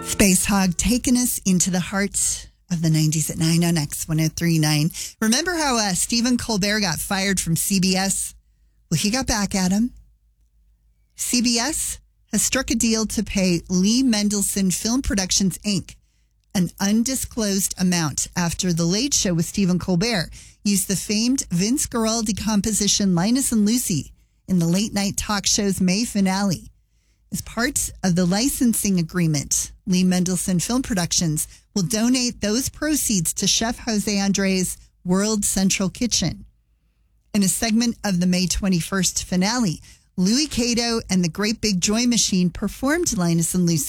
Space Hog taking us into the heart of the 90s at 9 on X1039. Remember how Stephen Colbert got fired from CBS? Well, he got back at him. CBS has struck a deal to pay Lee Mendelson Film Productions, Inc. an undisclosed amount after The Late Show with Stephen Colbert used the famed Vince Guaraldi composition Linus and Lucy in the late night talk show's May finale. As part of the licensing agreement, Lee Mendelson Film Productions will donate those proceeds to Chef Jose Andres' World Central Kitchen. In a segment of the May 21st finale, Louis Cato and the Great Big Joy Machine performed Linus and Lucy